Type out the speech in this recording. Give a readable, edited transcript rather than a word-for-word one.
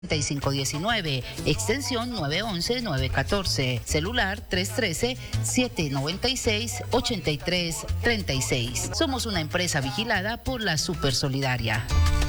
3519, extensión 911-914, celular 313-796-8336. Somos una empresa vigilada por la Supersolidaria.